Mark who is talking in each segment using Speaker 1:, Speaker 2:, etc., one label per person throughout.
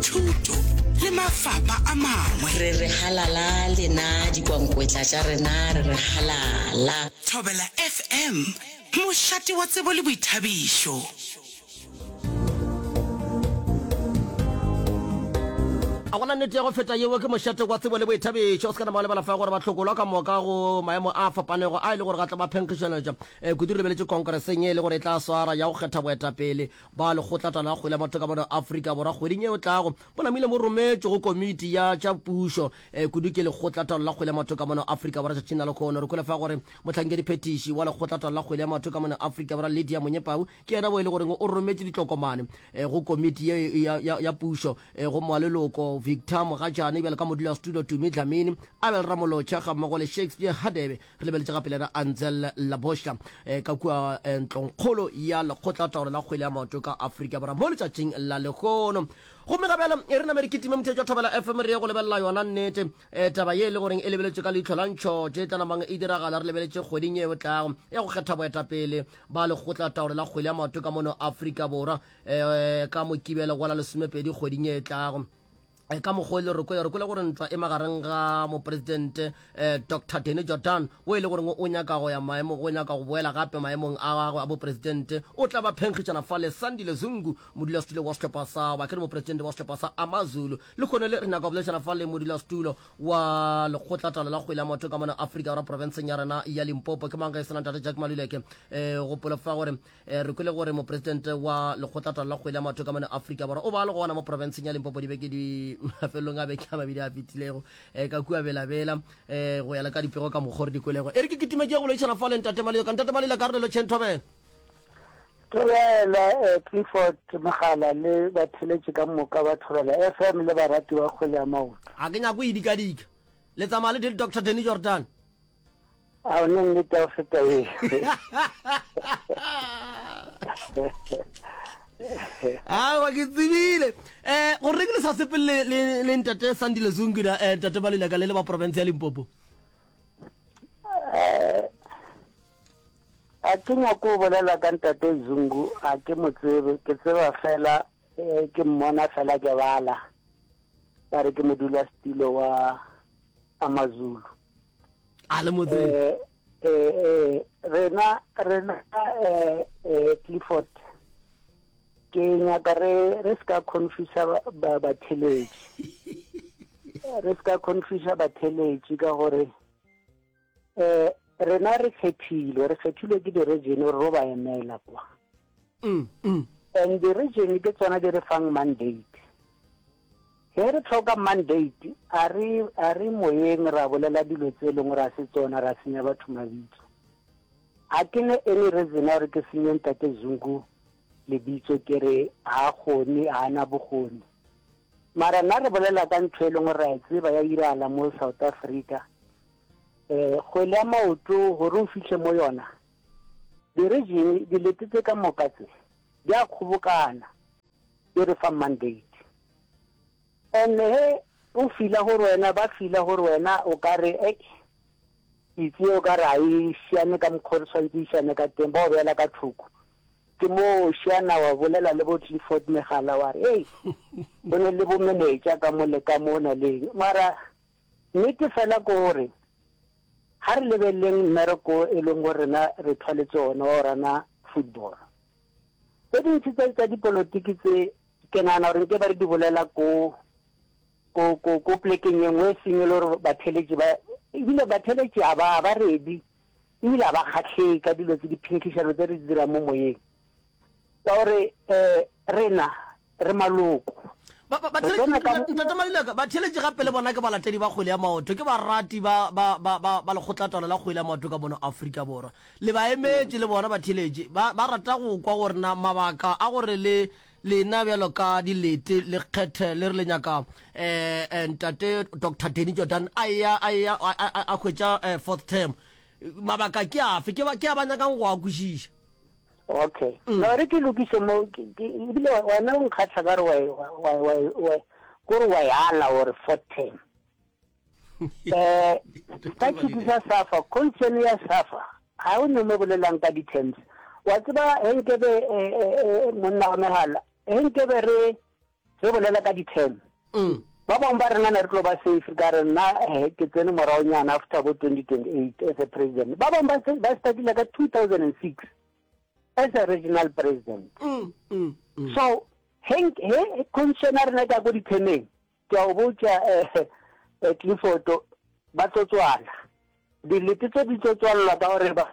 Speaker 1: thuto le mafapha a mangwe.
Speaker 2: Re halala lena dikwankwetla tša rena re halala.
Speaker 1: Thobela FM, mošate wa tsebo le boithabišo.
Speaker 3: A gona nnete ya go feta yeo ke mošate wa tsebo le boithabišo o se ka na malebala fa gore ba tlhokolwa ka moka go maemo a fapanego a ile gore ga tla ba phenkišanetša kudu lebeletše kongreseng e le gore e tla swara ya go kgetha boetapele ba lekgotla la kgwele matho ka bona Afrika Borwa kgweding eo tlago bo namile mo rometše go komiti ya tša pušo kudu ke lekgotla la kgwele matho ka bona Afrika Borwa tšatšina le kgono re kole fa gore motlhankedi phetiši wa lekgotla la kgwele matho ka bona Afrika Borwa Lydia Monyepao ke yena bo e le gore o rometše ditlokomane go komiti ya pušo go moaleloko Victor Mogajane bjale ka modula studio Tumi Dlamini a be Ramolotšha ga mmogo le Shakespeare Hadebe re lebeletše gape lena Ansel Labosha ka kua ntlonkgolo ya lekgotlataolo la kgwele ya maoto ka Afrika Borwa mo letšatšing la lekgono gomme gabjale e re na merikitime mothetšo thobela FM re ye go lebelela yona nnete taba ye e le goreng e lebeletše ka leitlho la ntšhotše tlanamang e diragala re lebeletše kgweding e o tlago ya go kgetha boetapele ba lekgotlataolo la kgwele ya maoto ka mono Afrika Borwa ka mokibele gola lesomepedi kgweding e tlago ka mogole re kole gore ntwa e magareng ga mopresidente Dr. Danny Jordan o ile gore o nyaka go ya maemo go nyaka go boela gape maemong a gagwe a bopresidente o tla ba phenkgitšana fa le Sandile Zungu modulasetulo wa sehlopha sa ba ke re mopresidente wa sehlopha sa AmaZulu le kgone le re nyaka go boletšana fa le modulasetulo wa lekgotlataolo la kgwele ya maoto ka mona Afrika Borwa provinseng ya rena ya Limpopo ke mang ka isana Ntate Jack Maluleke go pola fa gore re kole gore mopresidente wa lekgotlataolo la kgwele ya maoto ka mona Afrika Borwa o ba le go bona mo provinseng ya Limpopo di beke di mafelong a beke a mabedi a fitilego ka kua bela-bela go ya le ka dipego ka mokgore dikolego e re ke kitime ke go loišana fa le Ntate Maluleke Ntate Maluleke ka re lelo tšhentobela
Speaker 4: Thobela Clifford Mogala le batheletše ka moka ba Thobela FM le barati wa kgwele ya maoto
Speaker 3: a ke nyako idikadika le tsamaya le Dr. Danny Jordan
Speaker 4: a o neng le tao feta e
Speaker 3: wa ke tsebile gore re ke le sa sepele le Ntate Sandile Zungu Ntate Maluleke le ba province ya Limpopo
Speaker 4: a ke nyako bolela ka Ntate Zungu a ke motsebe ke tseba fela ke mmona fela ke bala ba re ke modula stilo wa AmaZulu
Speaker 3: a le motsebe
Speaker 4: rena Clifford ke nyaka re ska confuse batheletši ka gore rena re kgethilwe ke di-region re ro ba emela kwa and di-region ke tsona di re fang mandate ge re tlhoka mandate a re moyeng ra bolela dilo tse e leng gore a se tsona ra senya batho mabitso a ke ne any reason ya gore ke senye Ntate Zungu lebitso ke re a kgone a na bokgoni mara nna re bolela ka ntho e leng gore ra tseba ya irala mo South Africa kgwele ya maoto gore o fitlhe mo yona di-region di letetse ka moka tse di a kgobokana di re fa mandate and o fila gore wena ba fila gore wena o ka re itse o ka re a e siane ka mokgwa re tshwanetse e siane ka teng ba o beela ka thoko ke mo siana wa bolela le bo Clifford Megala wa re bo ne le bo manager ka mo le ka mona le mara nnete fela ko gore ha re lebeleng mmereko e leng gore na re tlhaletse ona wa rana football tse dintsi tsa dipolotiki tse ke nana gore ke ba re di bolela ko plekeng engwe sengwe le gore batheletši ebile batheletši a ba ready ebile a ba kgatlhe ka dilo tse diphenkgišano tse re di dirang mo moyeng ka gore rena re maloko
Speaker 3: Ntate Maluleke batheletše gape le bona ke balatedi ba kgwele ya maoto ke barati ba lekgotlataolo la kgwele ya maoto ka bona Afrika Borwa le baemetše le bona batheletše ba rata go kwa gore na mabaka a gore lena bjalo ka dilete le kgethe le re le nyaka Ntate Dr. Danny Jordan a hwetša fourth term mabaka ke afe ke a ba nyakang go a kwešiša
Speaker 4: okay no re ke lokiše mo ebile wena o nkgatlha ka re kore wa yala gore fourth term ka tšhiti sa SAFA conscience ya SAFA ga o ne mo bolelang ka di-terms wa tseba nkebe monna wa Megala nkebe re se bolela ka di-term ba bangwe ba rena ne re tlo ba safe ka re nna ke tsene moraonyana after bo 2028 as a president ba bangwe ba startile ka 2006 as a regional president so he commissioner na ka go di-termeng ke a o botsa Clifford ba tsotswala dilete tse di tsotswala ka gore ba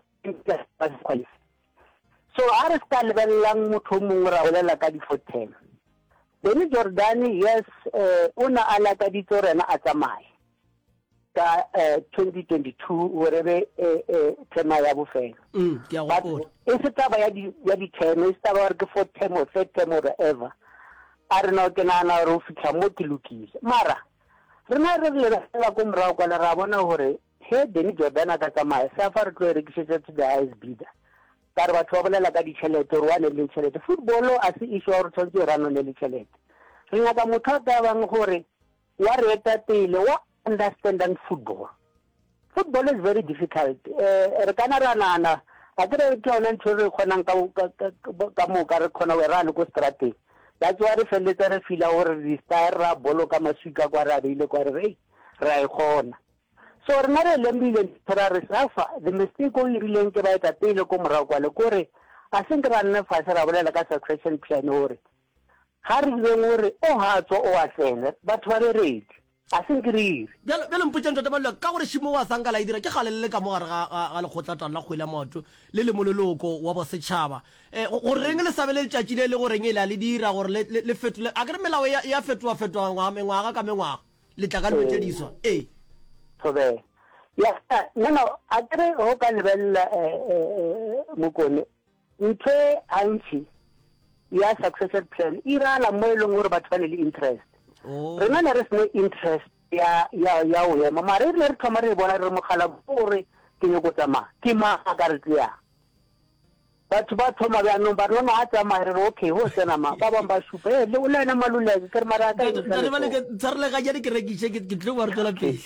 Speaker 4: so a re ska lebellang motho mongwe ra bolela ka di-410 Benny Jordan yes una ala ka ditso rena a tsamaye ka 2022 whatever tema ya bofelo
Speaker 3: ke a go
Speaker 4: e se taba ya di tema e se taba re ke 410 or 310 or whatever a re no ke nana re o fitlha mo ke lokise mara rena re le la ko mra kwa le ra bona hore he Benny Jordan a ka tsamaya sa fa re tlo rekisetse to the highest bidder ka re batho ba bolela ka ditšhelete re wane le tšhelete football a se issue gore tshwanetse rano le tšhelete re nyaka motho a ka bang gore wa re eta pele wa understanding football is very difficult re kana ra nana a ke re ke ona ntho re kgonang ka mo ka re khona we ra le ko strategi that's why re felletsa re fila gore re style ra bolo ka maswika kwa ra ile kwa re ra e khona so re na re lembile re safa the mistake o irileng ke ba eta pele ko morago kwa le kore a se ke ra nna fa se ra bolela ka succession plan hore ha re ile gore o ha tswa o a tsena batho ba re ready a se ke re
Speaker 3: bjale mpotse ntata ba ka gore shimo wa sanga la idira ke galelle ka mo gare ga le khotla la khwela motho le mololoko wa bo setšhaba go reng le sabele tšatši le gore ngela le dira gore le fetole a kere melao ya fetoa mengwaga ka mengwaga le tla ka le tšediswa
Speaker 4: so there yeah no a kere ho ka lebella mokone ntwe antsi ya successor plan ira la mo ile gore batho ba le interest rena ne re se interest ya o ya mama re thoma re bona re mogala gore ke nyoko tsama ke ma ka re tsia batho ba thoma ba no ba rona a tsama re okay ho sena ma ba ba shupe le o lena maluleke ke mara ka
Speaker 3: ke tsarele ga jare ke rekise ke tlo ba re tla pele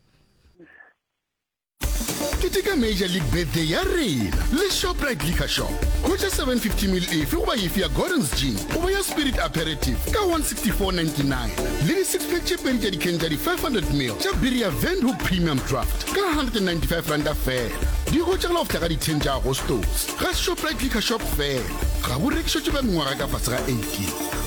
Speaker 5: Kitika Major League Birthday ya rena le Shoprite Liquor Shop. Kucha 750 ml ifi uba yifi ya Gordon's Gin. Uba ya Spirit Aperitif ka 164.99. Lili 6-pack chipenti ya dikendari 500 ml. Cha Biria Vendhoek Premium Draft ka 195 randa fair. Di go tšagala go tla ka di-10 agostos ga Shoprite Liquor Shop fair. Ga bo rekiswa tše ba mengwaga ka fase ga 18.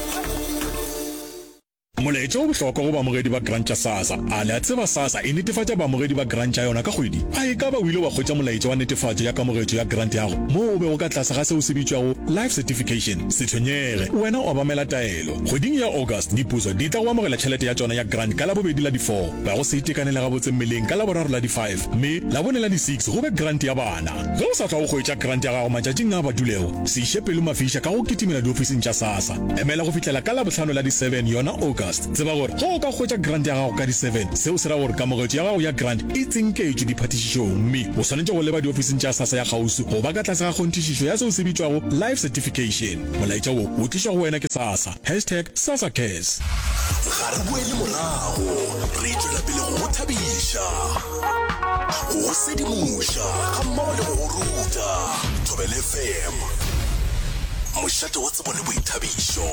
Speaker 6: Molaetša o bohlokwa go baamogedi ba grant ya SASSA a le a tseba SASSA e netefatša baamogedi ba grant ya yona ka kgwedi a e ka ba o ile wa kgwetša molaetša wa netefatšo ya kamogetšo ya grant yago moo o bego ka tlase ga seo se bitšwago life certification se tshwenyege wena o obamela taelo kgweding ya August dipuso di tla go amogela tšhelete ya tšona ya grant ka labobedi la di-4 ba go se itekanele gabotse mmeleng ka laboraro la di-5 mme labone la di-6 go be grant ya bana ge o sa tla go kgwetša grant ya gago matšatšing a badulego se iše pelo mafiša ka go kitimela diofising tša SASSA emela go fitlhela ka labohlano la di-7 yona August tseba gore go ka kgwetša grant ya gago ka di-7 seo se ra gore kamogetšo ya gago ya grant e tsenketšwe diphatišišong mme o swanetše go leba diofising tša SASSA ya kgausi go ba ka tlase ga kgonthišišo ya seo se bitšwago life certification molaetša wo o tlišwa go wena ke SASSA #SASSAcares
Speaker 5: ga re boele morago re tšwela pele go thabiša go sedimoša ga mmogo le go ruta Thobela FM mošate wa tsebo le boithabišo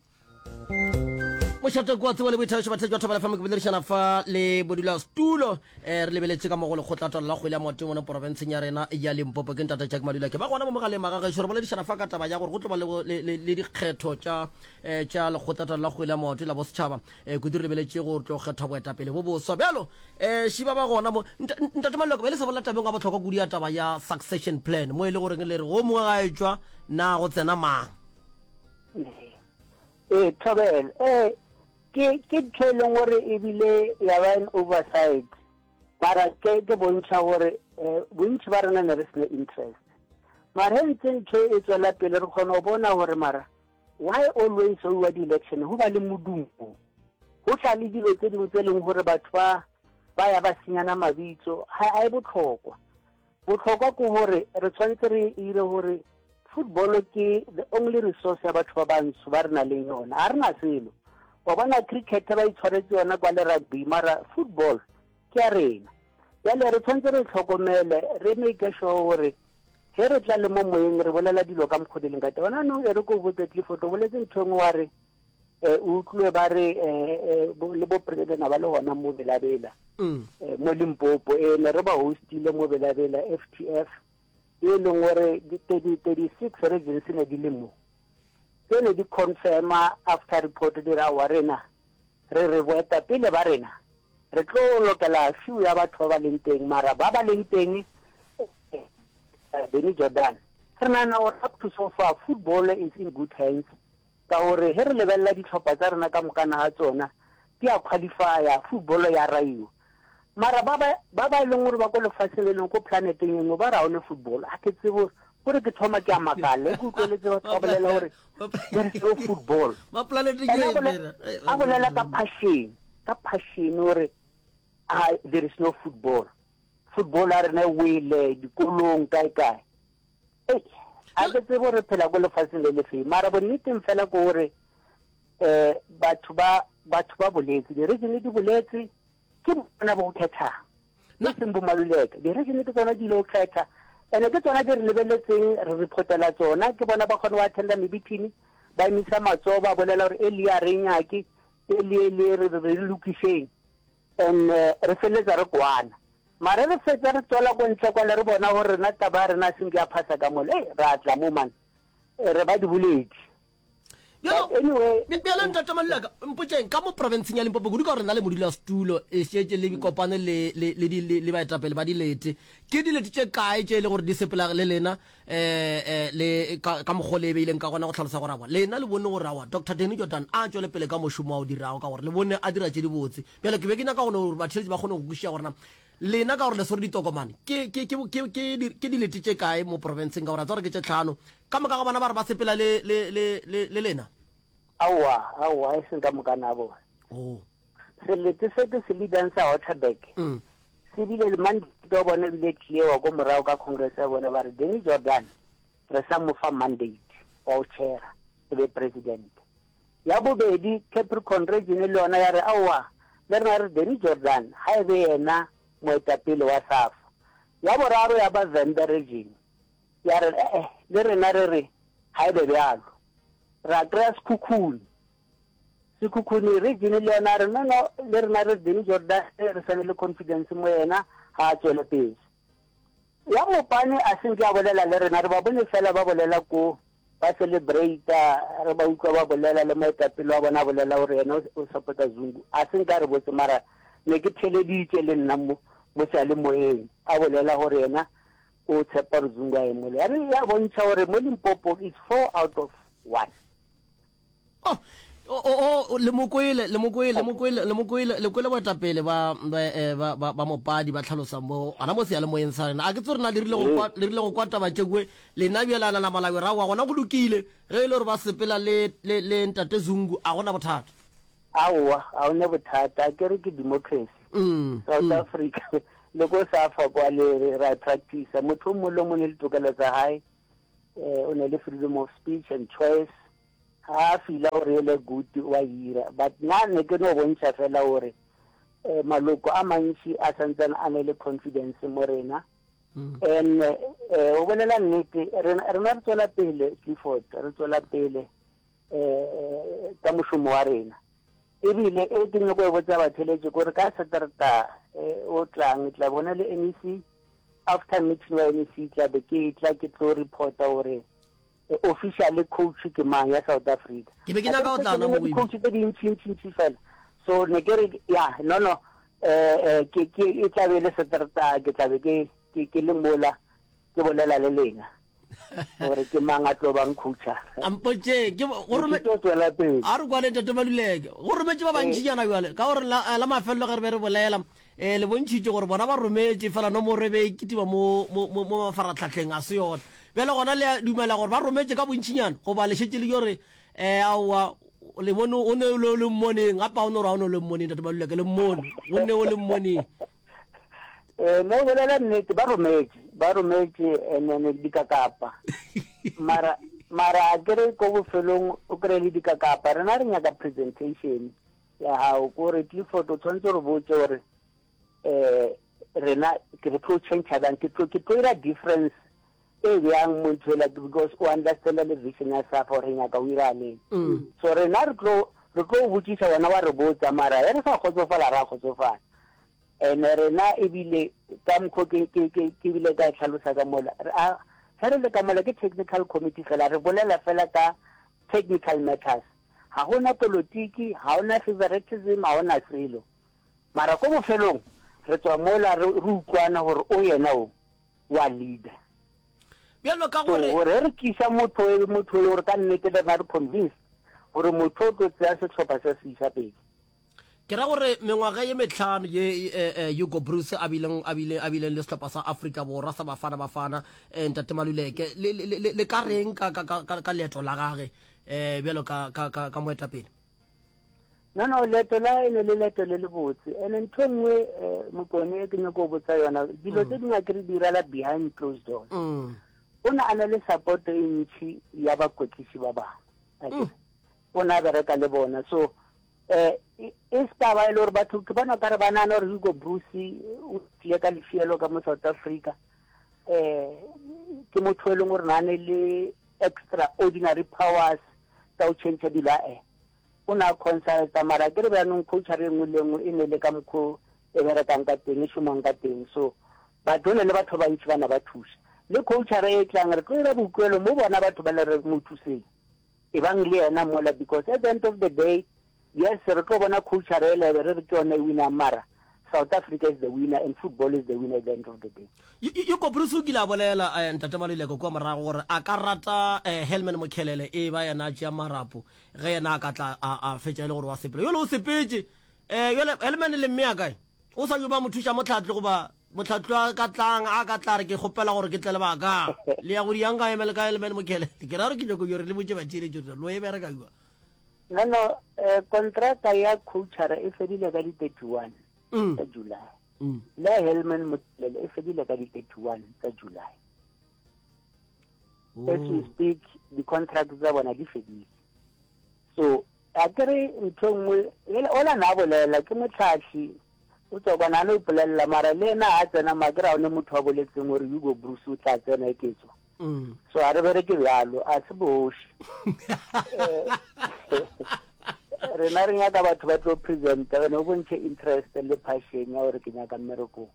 Speaker 3: mošate kwa tsebo le boithabišo bathetši ba Thobela FM ke boledišana fa le bodula stulo re lebeletše ka mogo lekgotlatolo la kgwele ya maoto mo porofenseng ya rena ya Limpopo ke ntate Jack Madula ke ba gona mo mogaleng magagešo re boledišana fa ka taba ya gore go tlo ba le dikgetho tša lekgotlatolo la kgwele ya maoto la bosetšhaba kudu re lebeletše gore tlo kgethwa boetapele bo boswa bjalo šiba ba gona mo ntate Madula ke ba le se bolela tabeng ga botlhokwa kudi ya taba ya succession plan mo e le goreng le re go mongwe ga etswa na go tsena mang
Speaker 4: Thobela ke tšheleng gore ebile ya ba an oversight mara ke bontšha gore bontši ba rena ne re sene interest mara ntse ntho e tswela pele re kgona go bona gore mara why always o wa di-election go ba le modumo go tla le dilo tse dingwe tse leng gore batho ba ya ba senyana mabitso ga e botlhokwa ke gore re tshwanetse re ire gore football ke the only resource ya batho ba bantsho ba re na le yona a re na selo wa bona cricket ba itshwaretse yona kwa le rugby mara football ke a rena jale re tshwanetse re tlhokomele re make sure gore ge re tla le mo moyeng re bolela dilo ka mokgodileng ka tona no e re ko botse Clifford o boletse ntho ngwe wa re o tlwe ba re le bo president ba le hona mo Belabela mo Limpopo ne re ba hostile mo Belabela FTF e leng gore di 36 regions ne di le mo tsene di confirma after report di ra wa rena re boeta pele ba rena re tlo lokela few ya batho ba leng teng mara ba ba leng teng Benny Jordan rena up to so far football is in good hands ka gore he re lebella ditlhopha tsa rena ka mokana ha tsona di a qualifya football ya raiwa mara ba leng gore ba go lefatshe le leng go planeteng engwe ba ra one football a ke tsebo gore ke thoma ke a makale go tleletse ba bolela gore there is no football
Speaker 3: ba planeteng
Speaker 4: a bolela ka passion gore there is no football a rena wele dikolong kae a ke tsebo re phela go lefatsheng le lefe mara bonneteng fela ko gore batho ba boletse di-region di boletse ke bona bo kgetha le seng bo maluleka di-region ke tsona di ile go kgetha ene ke tsona di re lebeletseng re reportela tsona ke bona ba kgone go attenda meeting ba emisa matsoho ba bolela gore eli a re nyake eli re lokiseng and re feletsa re kwana mara re fetsa re tswela ko ntle kwa le re bona gore rena taba rena seng ke a phasa ka mole ra tla mo man re ba di buledi anyway
Speaker 3: bjale ntate Maluleka mpotšeng ka mo provinceng ya Limpopo kudu ka gore na le modula stulo e šetse le kopane le baetapele ba dilete ke dilete tše kae tše le gore di sepela le lena le ka mokgwa le beileng ka gona go tlhalosa gore lena le bone gore awa Dr. Benny Jordan a tšwele pele ka mošomo wa o dirago ka gore le bone a dira tše di botse bjale ke be ke nyaka gore batheletši ba kgone go kwešiša gorena lena ka gore le sore ditokomane ke dilete tše kae mo provinceng ka gore a tsa gore ke tše tlhano ka moka ga bana ba re ba sepela le lena
Speaker 4: awa e seng ka mokana bona selete se ke se leadang sa Waterberg se bile le mandate o bone bile clear go morago ka congress ya bone ba re Benny Jordan re sa mo fa mandate o chair be president ya bobedi Capricorn region le yona ya re awa le rena re Benny Jordan ha e be yena moetapele wa SAFA ya boraro ya ba Venda region ya re le rena re ha e be bjalo ra kry-a sekhukhuni region le yona re no le rena re Benny Jordan re sane le confidence mo yena ha a tswele pele ya mopane a seng ke a bolela le rena re ba bone fela ba bolela ko ba celebrate re ba utlwa ba bolela le maetapelo wa bona bolela gore yena o support Zungu a seng ka re botse mara ne ke theleditse le nna mo sa le moeng a bolela gore yena o tshepa Zungu a emole ya re ya bontsha gore mo Limpopo is 4 out of 1
Speaker 3: le mokwele boetapele ba mopadi ba tlhalosang mo ana mo seya le moeng sa rena a ke tse rena le rile go kwata ba tšekwe lena bjalana na malawi ra wa gona go lokile ge e le gore ba sepela le ntate Zungu a gona bothata
Speaker 4: aowa a one bothata ke re ke democracy South Africa le go SAFA kwa le ra practice motho mo le mo le tokelo tsa hae o ne le freedom of speech and choice ha fila o really good wa ira but na ne ke no bontsha fela gore maloko a mantši a santsana a ne le confidence mo rena and o bolela nnete rena re tswela pele Clifford re tswela pele ka mošomo wa rena ebile e ke nyako e botsa batheletše gore ka Saterdag o tlang tla bona le NEC after meeting wa NEC tla be ke tlo reporta gore officially coach ke mang ya South Africa
Speaker 3: ke be ke nyaka o tla na mo
Speaker 4: coach tse di ntšhi fela so ne ke re ya no ke e tla be le Saterdag ke tla be ke le mola ke bolela le lena gore ke mang a tlo bang coacha
Speaker 3: ampotse ke gore
Speaker 4: tswela pele
Speaker 3: a re kwa le Ntate Maluleka gore metse ba bantšhinyana jale ka gore la mafelelo ge re be re bolela le bontšhitše gore bona ba rometse fela nomoro e be e ketiba mo mafaratlhatlheng a se yona bjale gona le dumela gore ba rometse ka bontšhinyana goba le šetse le yore aowa le bone o ne le mmoneng gape a o ne gore a o ne le mmoneng Ntate Maluleka le mmone o ne o le mmoneng
Speaker 4: no bolela nnete ba rometse ene dikakapa mara a kere ko bofelong o kry le dikakapa rena re nyaka presentation ya hao kore Clifford o tshwanetse re botse gore rena ke re tlo change ke tlo ira difference e bjang mo ntho ela because o understand le vision ya SAFA gore nyaka o ira leng so rena re re tlo botsisa wena wa re botsa mara re sa kgotsofala ra kgotsofala ene rena ebile ka mkho ke bile ka tlhalosa ka mola re le ka mola ke technical committee fela re bolela fela ka technical matters ha hona politiki ha hona favoritism ha hona selo mara ko bofelong re tswa mola re utlwana gore o yena o wa leader
Speaker 3: bjalo ka gore
Speaker 4: gore re kisa motho gore ka nnete ba re convince gore motho o tlo tsaya setlhopha se se isa pele
Speaker 3: ke ra gore mengwaga ye metlhano ye Hugo Bruce a bileng le setlhopha sa Africa Borwa sa bafana ntate Maluleke le ka reng ka leeto la gage bjalo ka moetapele
Speaker 4: no leeto la ene le leeto le botse ene ntho nngwe mokone ke nyako botsa yona dilo tse dingwe ke re direla behind closed doors o na ana le support e ntši ya bakotlisi ba bangwe o na bereka le bona so e ska ba ile gore batho ke bona ka re banana gore Hugo Bruce o tlile ka lefielo ka mo South Africa ke motho e leng gore nane le extraordinary powers tsa o change dilo o na consulta mara ke re banong coach re ngwe le ngwe e ne le ka mkho e berekang ka teng e shumang ka teng so ba dole le batho ba ntši bana ba thusa le coach re e tlang re tlo ira bokwelo mo bona batho ba le re mo thuseng e bang le yena mola because at the end of the day yes re tlo bona coach re le re tsone winner mara South Africa is the winner and football is the winner at the end of the day
Speaker 3: Hugo Bruce o kile a bolela ntate Maluleke kwa morago gore a ka rata Helman Mokhelele e ba yena tšea marapo ge yena a ka tla a fetša le gore wa sepele yole o sepetse Helman le mme a kae o sa yo ba mo thuša motlhatlho goba motlhatlho ka tlang a ka tla re ke kgopela gore ke tle le baka le ya go dianga emele ka Helman Mokhelele ke ra re ke nyako yore le botse ba tšeletšo lo e bereka jwa
Speaker 4: no contracta ya coach e fedile ka di 31 tsa July le Helman Mokhelele e fedile ka di 31 tsa July as we speak the contract tsa bona di fedile so a kere ntho nngwe ola na bolela ke motlhatlhi o tswa bona no ipolela mara le na a tsena magra one motho wa boletseng gore Hugo Bruce o tla tsena e ketso so a re bereke bjalo a se boši rena re nyaka batho ba tlo presenta bene o bontšhe interest le passion ya gore ke nyaka mmerekong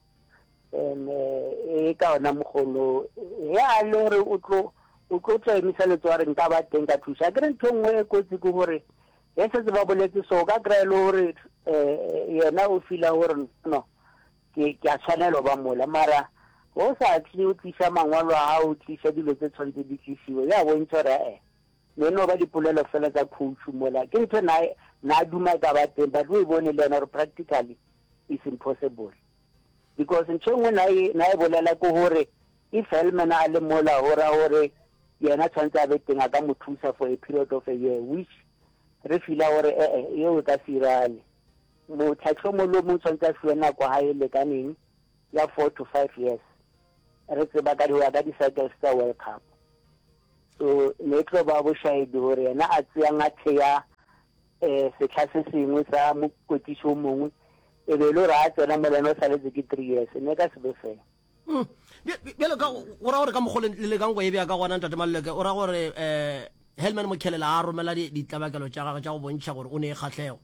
Speaker 4: e ka ona mogolo ya le gore o tlo tla emisa letso wa re nka ba teng ka thuša ke re ntho nngwe e kotsi ke gore ya setse ba boletse so o ka kry-e le gore yena o fila gore no ke a tshwanelo ba mola mara go sa tle o tliša mangwalo a o tliša dilo tse tshwanetse di tlisiwe ya bontšha gore neno ba dipolelo fela tsa coach mola ke ntho na duma ka ba teng but o e bone le yena gore practically is impossible because ntho nngwe na e bolela ko gore if Helman a le mola gore yena tshwanetse a be teng a ka mo thusa for a period of a year which re fila gore eo ka sirale motlhatlho mo lo mo tshwanetse a fiwe nako ga e lekaneng ya 4 to 5 years re tseba ka di-cycles tsa World Cup so ne tlo ba bošaedi gore yena a tseyang a theya setlha se sengwe sa mokotiši o mongwe e be le gore a tsena molena o saletse ke 3 years ne ka sebe fela
Speaker 3: bjale o ra gore ka mokgole le kang go e bea ka gona ntate Maluleke o ra gore Helman Mokhelele a romela ditlabakelo tša gagwe tša go bontšha gore o ne e kgatlhego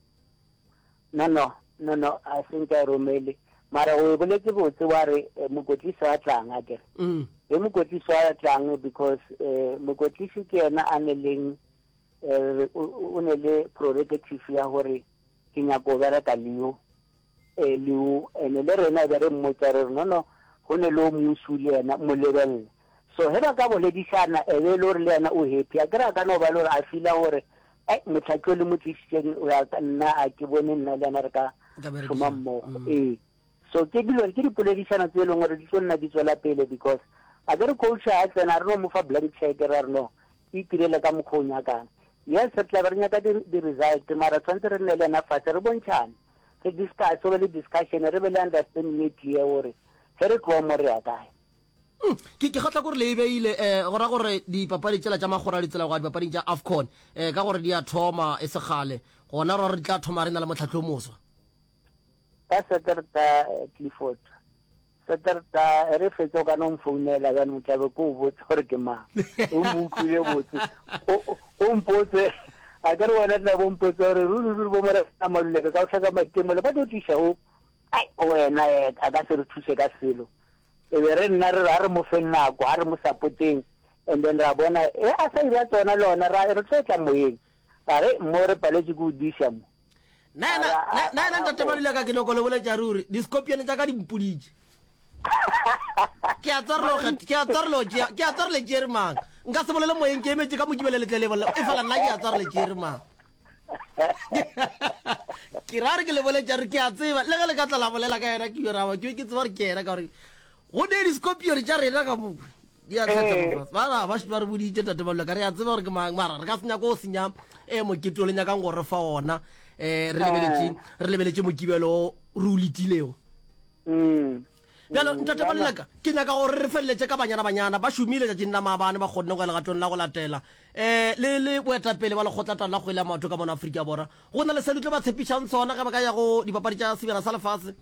Speaker 4: no I think I romele mara o boletse botse wa re mokotlisi a tlang a kere e mokotlisi a tlang because mokotlisi ke yena a ne leng o ne le prerogative ya gore ke nyako bereka leo ene le rena be re mmotsa re no go ne le o mmusi le yena mo lebelle so he ba ka boledišana e be le gore le yena o happy a kry-a ka no ba le gore a fila gore motlhaki o le motlisitseng o ya ka nna a ke bone nna le yena re ka šoma mmogo so ke dipoledišana tse e leng gore di tlo nna di tswela pele because a ke re coach a tsena re no mo fa blank check re no e tirele ka mokgwa o nyakang yes re tla be re nyaka di-result mara tshwanetse re nne le ena fatshe re bontšhane re discuss o be le discussion re be le understanding e clear gore ge re tloa mo re ya kae
Speaker 3: ke kgatla gore le e beile gora gore dipapadi tsela tša magora di tsela go a dipapading tša AFCON ka gore di a thoma e segale gona re tla thoma re na le motlhatlho moswa
Speaker 4: ka Saterta Clifford Saterta re fetso ka no mfounela ka no tlabe ko botse gore ke mang o mo utlwile botse o mpotse a ka re wena tla bompotsa gore ruri bo mora a maluleka ka o tlhaka maitemelo ba tlotlisa o ai wena a ka se re thuse ka selo e be re nna re re mo fe nako a re mo supporteng and then ra bona a sa ira tsona lona re tsetla moyeng a re mo re paletse go disha mo
Speaker 3: na ntate Maluleka ke noko le bole tja ruri di scorpion tsa ka di mpuditse ke a tsarlo jerman nka se bolele moyeng ke emetse ka mokibele letlelebole e fela nna ke a tsarle jerman ke ra re ke le bole tja re ke a tseba le ge le ka tla la bolela ka yena ke yoraba ke tseba re ke yena ka gore go ne di scorpion tja rena ka mo ya tshetsa ba re boditse tate Maluleka re a tseba gore ke mara re ka senya go senya mokete o le nyakang gore fa ona re lebeletse mokibelo re o letileo bjalo ntate Maluleka ke nyaka gore re feleletse ka banyana ba šomile tša nna maabane ba kgonne go ya legatong la go latela le boetapele ba lekgotlatala la go ela matho ka mona Aforika Borwa go na le selutle ba tshepišang tsona ge ba ka ya go dipapadi tša sebjana sa lefase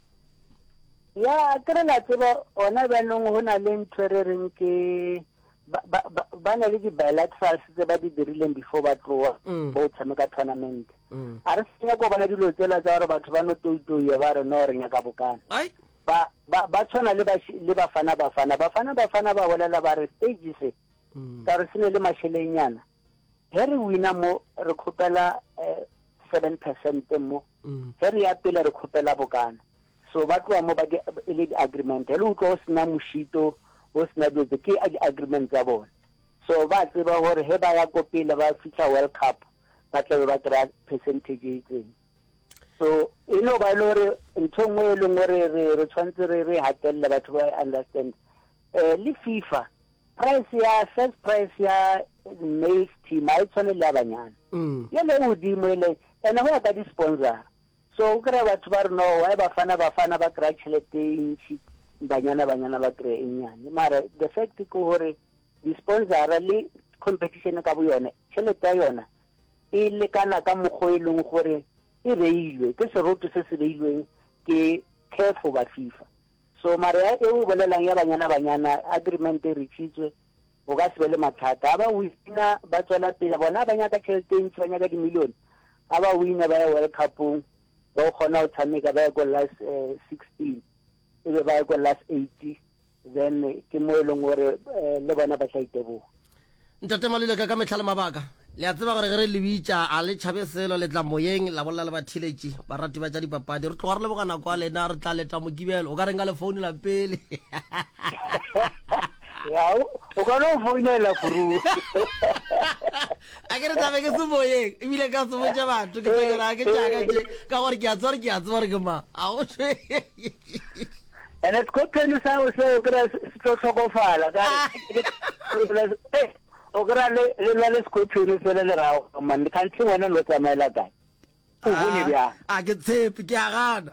Speaker 4: ya ke re la tseba ona banong go na le ntho re reng ke ba na le di-bilaterals tse ba di dirileng before ba tloa bo tshameka tournament a re senya ko bona dilo tsela tsa gore batho ba no toitoia ba re no re nyaka bokana ba tshwana le bafana ba bolela ba re stage se ka re sene le mašhelenyana ge re wina mo re kgopela 7% mo ge re ya pele re kgopela bokana so ba tloa mo ba le di-agreement le o tlo o sena mošito o sena dilo ke di-agreement tsa bone so ba tseba gore ge ba ya ko pele ba fitlha World Cup ba tlabe ba kry-a percentage e itseng so e no ba le gore ntho nngwe e leng gore re tshwanetse re hatelele batho ba understand le FIFA first price ya male team a e tshwane le ya banyana yele godimo ele ene go ya ka di-sponsor so o kry-a batho ba re no why bafana ba kry-a tšhelete e ntšhi banyana ba kry-a e nnyane mara the fact ke gore di-sponsora le competition ka bo yone tšhelete ya yona e lekana ka mokgwa e leng gore e beilwe ke seroto se se beilweng ke careful ba FIFA so mara e o bolelang ya banyana agreement e reachitswe o ka se be le mathata a ba wina ba tswela pele bona ba nyaka tšhelete e ntšhi ba nyaka dimilione a ba wina ba ya World Cup-ong ba o kgona go tshameka ba ya ko last 16 e be ba ya ko last 80 then ke mo e leng gore le bona ba tla iteboga
Speaker 3: ntate Maluleka ka metlha le mabaka le a tseba gore ge re lebitša a le tšhabe selo le tla moyeng la bolela le bathiletše barati ba tša dipapadi re tloga re lebogana kwa lena re tla leta mokibelo o ka renka le founu la pele
Speaker 4: o ka no founela furu
Speaker 3: a ke re tlabe ke se moyeng ebile ka se botša batho ke tsegera ke tšaka tše ka gore ke a tseba gore ke ma a go tshwe
Speaker 4: and it's good to say o kry se tlo tlhokofala o kry le lwa le scorpion fele le rago man kantse wena lo tsamaela kae o bone bjang
Speaker 3: a ke tshepe ke a gana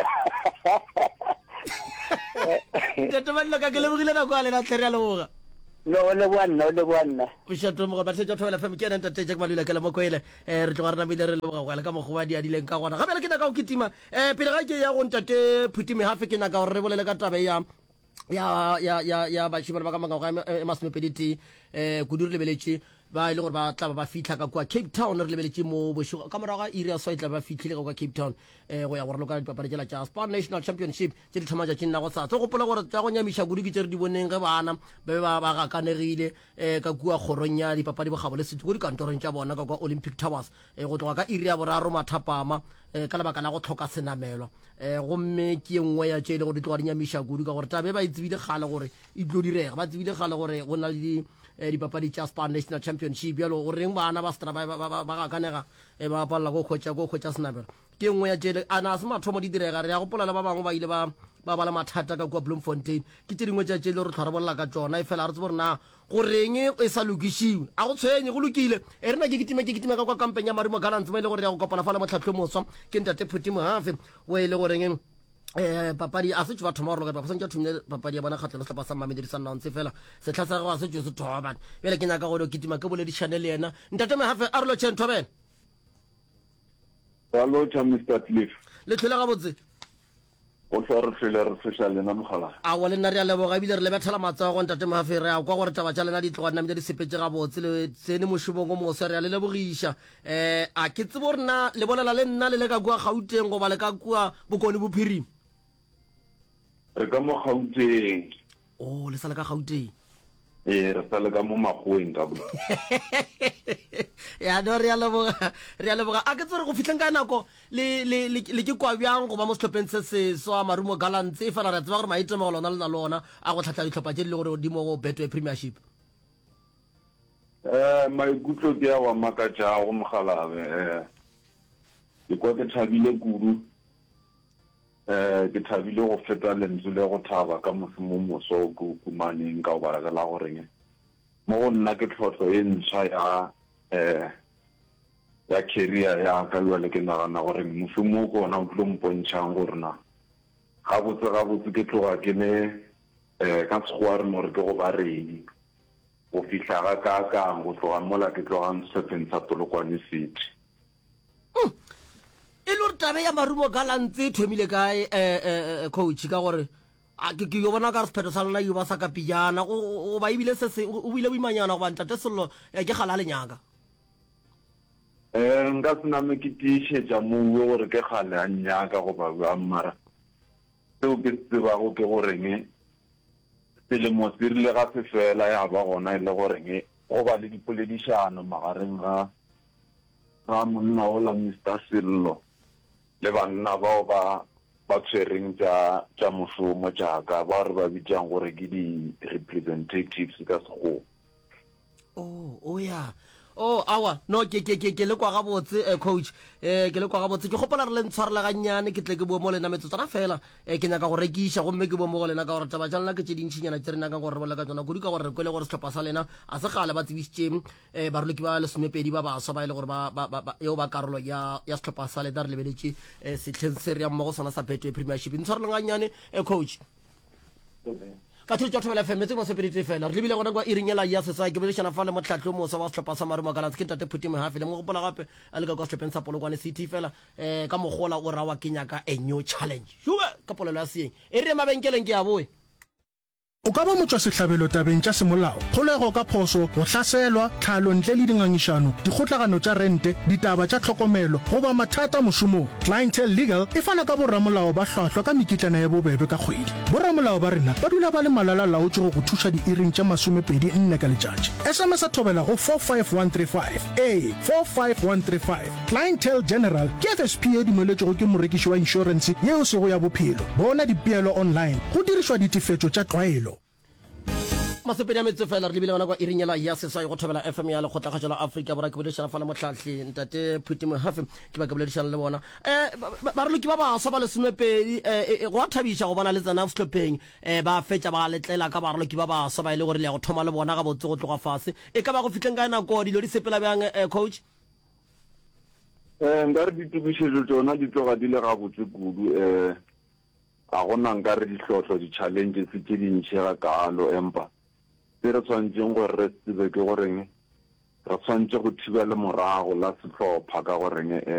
Speaker 3: ntate Maluleka ke lebogile nako a lena tlhe re a leboga
Speaker 4: no le bonna
Speaker 3: bošatomogo ba tsetša thobela fm ke ena ntate Jack Maluleka le mokoele re tloga re namile re leboga go ya le ka mokgwa di adileng ka gona gabele ke naka go ketima pele ga ke ya go ntate Phuthime hafe ke naka gore re bolele ka tabe ya bašimane ba ka mangwago ya masomepediti kudu re lebeletše ba e le gore ba tla ba fitlha ka kwa Cape Town re lebeletše mo bošego ka morago ga iri ya swa e tla ba fitlhile ka kwa Cape Town go ya gore loka dipapadi tšela tša Span National Championship tše di thoma tša tšenna go sa tse gopola gore tša go nyamiša kudu ke tše re di boneng ge bana ba be ba gakanegile ka kua kgorong ya dipapadi bogabo le setso go dikantorong tša bona ka kwa Olympic Towers go tloga ka iri ya boraro mathapama ka lebaka la go tlhoka senamelwa gomme ke nngwe ya tše e le gore di tloga di nyamiša kudu ka gore tabe ba itsebile kgale gore e tlo direga ba tsebile kgale gore go na le dipapadi tša Span National Championship bjalo o reng bana ba stra ba gakanega ba palela go kgwetša senabelo ke nngwe ya tšele a na se mathomo di direga re ya gopolela ba bangwe ba ile ba le mathata ka kua Bloemfontein ke tše dingwe tša tšele re tlharabolela ka tšona e fela re tsebo rena go reng e sa lokišiwe a go tshwenye go lokile e rena ke kitima ka kwa kampeng ya Marimo Gallants mo e le gore ya go kopana fa le motlhatlho moswa ke ntate Phuthime hafe o e le goreng papadi a setšo ba thoma gore ba santša thomile papadi ya bona kgatlhelo setlapa sa mamedirisang nantse fela setlha sa go a setšo se thoba bane bjale ke nyaka gore o ketima ke boledišane le yena ntate Mehafe a re lotšheng thobela
Speaker 7: Hello, Mr. Cliff.
Speaker 3: le tlhole ga botse
Speaker 7: o tla re tlhele re fešha lena mogala
Speaker 3: a wa le nna re a leboga ebile re lebethela matsogo ntate Mohafe re a kwa gore taba tša lena di tloga nnamedi di sepetse gabotse le tsene mošomong o mose re a le lebogiša a ke tsebo gore na le bolela le nna le le ka kua Gauteng goba le ka kua Bokone Bophirima
Speaker 7: re ka mo Gauteng
Speaker 3: le sa le ka Gauteng
Speaker 7: re sa le ka mo Makgoweng ka bo
Speaker 3: ya no re a leboga a ke tsere go fitlheng ka nako le ke kwa bjang goba mo setlhopheng se seswa Marumo Gallants e fela re tseba gore maitemogelo lona le na lona a go tlhatlha ditlhopha tše di le gore godimo go Betway Premiership
Speaker 7: maikutlo ke a wa makatša go mogalabe ke kwa ke thabile kudu ke thabile go feta lentswe le go thaba ka mošomo moso ko kumaneng ka go barakela goreng mo go nna ke tlhotlho e ntšha ya career ya ka le ke nagana gore mošomo ko ona o tlo mpontšhang gore na gabotse ke tloga ke ne ka sekgowa re more ke go ba ready go fitlha ga kang go tloga mola ke tlogang sepheng sa Polokwane City
Speaker 3: e le gore tabe ya Marumo Gallants e thomile kae coach ka gore ke yo bona ka sephetho sa lona yo ba sa ka pijana o ba ebile o bile boimanyana go ba ntate Sello ke gala lenyaka
Speaker 7: nka sename ke tiišetša mowe gore ke gale a nnyaka go ba bua mara seo ke tsebago ke goreng selemo se rile ga se fela ya ba gona e le goreng go ba le dipoledišano magareng ga monna ola Mr. Sello le banna bao ba tshwereng tša mošomo jaaka ba re ba bitsang gore ke di-representatives ka sekgowa
Speaker 3: ya awa no ke le kwa gabotse coach ke le kwa gabotse ke gopola re le ntshwarela gannyane ke tle ke bua mo lena metsotsana fela ke nyaka go rekiša gomme ke bua mo go lena ka gore taba tša lena ke tše dintšhinyana tše re nyakang gore re bolela ka tsona kudu ka gore re kwele gore setlhopha sa lena a se gale ba tsebišitše baroloki ba lesomepedi ba baswa ba e le gore eo ba karolo ya setlhopha sa lena re lebeletše setlheng se re yang mo go sona sa Betway Premiership ntshwareleng gannyane coach ka thotse tša thobela fm metse mo sepedite fela re lebile gona kwa iringela ya sesa ke bolešana fa le motlhatlho mosa wa setlhopha sa Marumo Gallants ke ntate Phuti Mohafe le mo gopola gape a le ka kwa setlhopheng sa Polokwane City fela ka mogola o rawa ke nyaka a new challenge ka polelo ya seeng e re mabenkeleng ke ya boe
Speaker 8: o ka ba motswasehlabelo tabeng tša semolao kgolego ka phoso go hlaselwa tlhalo ntle le dingangišano dikgotlagano tša rente ditaba tša tlhokomelo goba mathata mošomong Clientele Legal e fana ka borramolao ba hlwahlwa ka mekitlana ya bobebe ka kgwedi borramolao ba rena ba dula ba le malala laotše go thuša diiring tša 24 ka letšatši SMS a thobela go 45135 45135 Clientele General ke FSP e dumeletšego ke morekiši wa insurance yeo sego ya bophelo bona dipeelo online go dirišwa ditifetšo tša tlwaelo
Speaker 3: masepedi a metse fela re lebile gona kwa iringela ya seswa go thobela FM ya lekgotlagatšo la Afrika Borwa ke boledišana fa le motlhatlhi ntate Phuti Mohafe ke ba ke boledišana le bona baroloki ba baswa ba lesomepedi go a thabiša go bona le tsena setlhopheng ba fetša ba letlela ka baroloki ba baswa ba e le gore le ya go thoma le bona ga botse go tloga fase e ka ba go fitlheng ka nako dilo di sepela bjang coach
Speaker 7: nka re ditukišetšo tsona di tloga di le gabotse kudu a gona nka re ditlhotlho di-challenges tše dintšhi ga kalo empa se re tshwanetseng gore re tsebe ke goreng re tshwanetse go thibela morago la setlhopha ka goreng